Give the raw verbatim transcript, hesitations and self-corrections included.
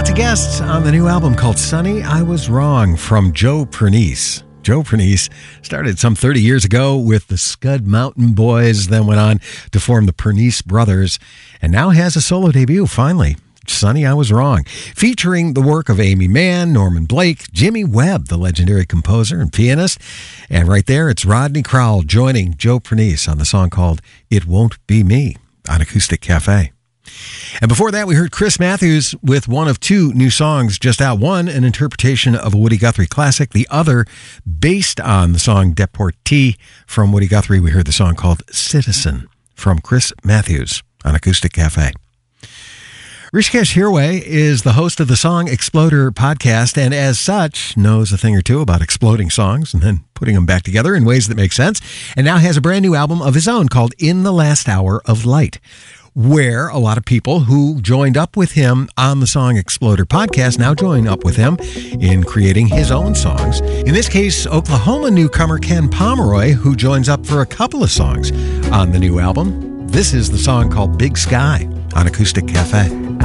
Lots of guests on the new album called Sonny, I Was Wrong from Joe Pernice. Joe Pernice started some thirty years ago with the Scud Mountain Boys, then went on to form the Pernice Brothers, and now has a solo debut, finally. Sonny, I Was Wrong, featuring the work of Amy Mann, Norman Blake, Jimmy Webb, the legendary composer and pianist. And right there, it's Rodney Crowell joining Joe Pernice on the song called It Won't Be Me on Acoustic Cafe. And before that, we heard Chris Matthews with one of two new songs just out. One, an interpretation of a Woody Guthrie classic. The other, based on the song Deportee from Woody Guthrie. We heard the song called Citizen from Chris Matthews on Acoustic Cafe. Rishikesh Hirway is the host of the Song Exploder podcast, and as such, knows a thing or two about exploding songs and then putting them back together in ways that make sense, and now has a brand new album of his own called In the Last Hour of Light, where a lot of people who joined up with him on the Song Exploder podcast now join up with him in creating his own songs. In this case, Oklahoma newcomer Ken Pomeroy, who joins up for a couple of songs on the new album. This is the song called Big Sky on Acoustic Cafe.